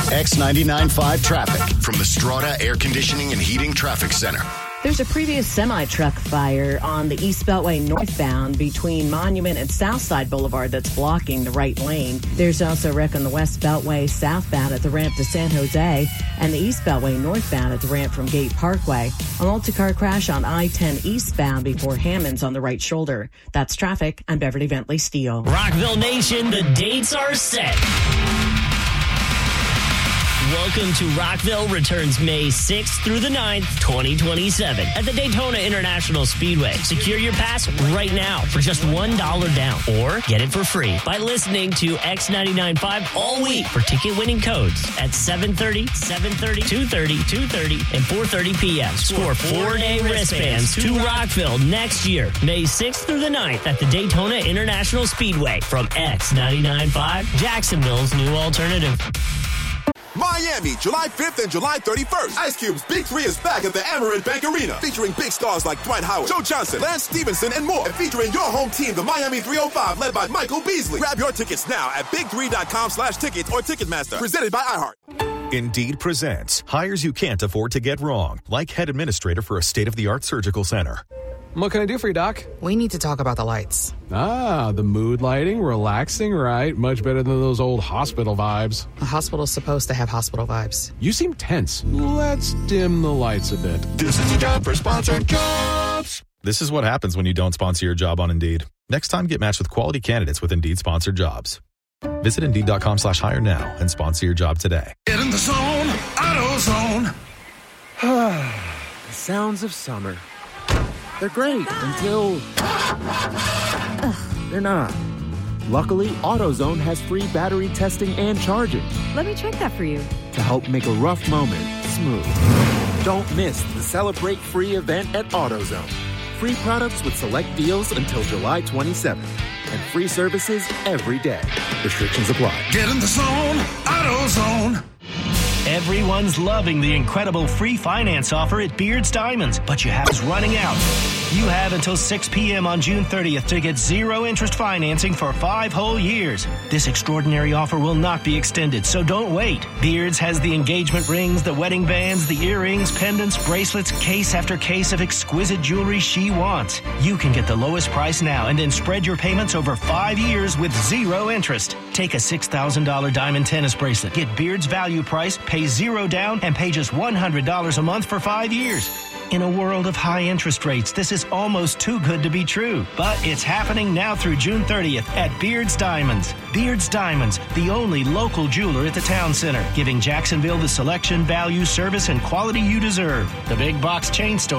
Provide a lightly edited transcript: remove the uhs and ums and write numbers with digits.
X99.5 traffic from the Strata Air Conditioning and Heating Traffic Center. There's a previous semi-truck fire on the East Beltway northbound between Monument and Southside Boulevard that's blocking the right lane. There's also a wreck on the West Beltway southbound at the ramp to San Jose and the East Beltway northbound at the ramp from Gate Parkway. A multi-car crash on I-10 eastbound before Hammond's on the right shoulder. That's traffic. I'm Beverly Bentley Steele. Rockville Nation, the dates are set. Welcome to Rockville returns May 6th through the 9th, 2027 at the Daytona International Speedway. Secure your pass right now for just $1 down or get it for free by listening to X99.5 all week for ticket-winning codes at 7:30, 7:30, 2:30, 2:30, and 4:30 p.m. Score 4-day wristbands to Rockville next year, May 6th through the 9th at the Daytona International Speedway from X99.5, Jacksonville's new alternative. Miami, July 5th and July 31st. Ice Cube's Big 3 is back at the Amerant Bank Arena, featuring big stars like Dwight Howard, Joe Johnson, Lance Stevenson, and more. And featuring your home team, the Miami 305, led by Michael Beasley. Grab your tickets now at big3.com/tickets or Ticketmaster. Presented by iHeart. Indeed presents hires you can't afford to get wrong, like head administrator for a state-of-the-art surgical center. What can I do for you, Doc? We need to talk about the lights. Ah, the mood lighting, relaxing, right? Much better than those old hospital vibes. A hospital's supposed to have hospital vibes. You seem tense. Let's dim the lights a bit. This is a job for sponsored jobs. This is what happens when you don't sponsor your job on Indeed. Next time, get matched with quality candidates with Indeed-sponsored jobs. Visit Indeed.com/hire now and sponsor your job today. Get in the zone, AutoZone. The sounds of summer. They're great until they're not. Luckily, AutoZone has free battery testing and charging. Let me check that for you. To help make a rough moment smooth. Don't miss the Celebrate Free event at AutoZone. Free products with select deals until July 27th. And free services every day. Restrictions apply. Get in the zone, AutoZone. Everyone's loving the incredible free finance offer at Beard's Diamonds, but you have is running out. You have until 6 p.m. on June 30th to get zero interest financing for 5 whole years. This extraordinary offer will not be extended, so don't wait. Beard's has the engagement rings, the wedding bands, the earrings, pendants, bracelets, case after case of exquisite jewelry she wants. You can get the lowest price now and then spread your payments over 5 years with zero interest. Take a $6,000 diamond tennis bracelet. Get Beard's value price, pay zero down, and pay just $100 a month for 5 years. In a world of high interest rates, this is almost too good to be true. But it's happening now through June 30th at Beard's Diamonds. Beard's Diamonds, the only local jeweler at the town center, giving Jacksonville the selection, value, service, and quality you deserve. The big box chain store